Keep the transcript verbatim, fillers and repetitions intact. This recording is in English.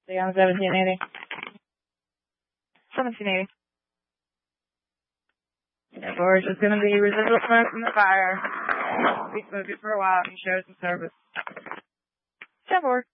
Stay on seventeen eighty. seventeen eighty. Yeah, boy, it's just gonna be residual smoke from the fire. Be smoking for a while and show some service. ten four.